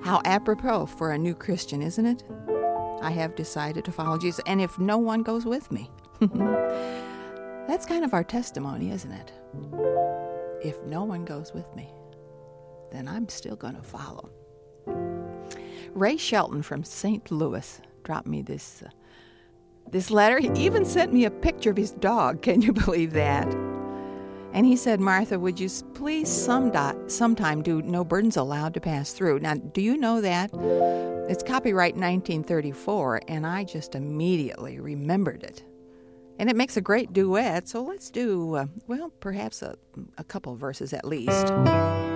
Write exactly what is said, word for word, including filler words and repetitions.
How apropos for a new Christian, isn't it? I have decided to follow Jesus, and if no one goes with me. That's kind of our testimony, isn't it? If no one goes with me, then I'm still going to follow. Ray Shelton from Saint Louis dropped me this uh, this letter. He even sent me a picture of his dog. Can you believe that? And he said, Martha, would you please some dot, sometime do No Burdens Allowed to Pass Through? Now, do you know that? It's copyright nineteen thirty-four, and I just immediately remembered it. And it makes a great duet, so let's do, uh, well, perhaps a, a couple verses at least.